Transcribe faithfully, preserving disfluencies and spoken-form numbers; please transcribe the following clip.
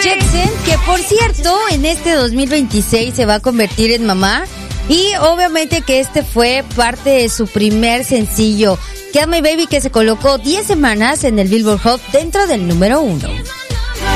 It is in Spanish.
Jackson, que por cierto, en este dos mil veintiséis se va a convertir en mamá. Y obviamente que este fue parte de su primer sencillo, Kill My Baby, que se colocó diez semanas en el Billboard Hot dentro del número uno.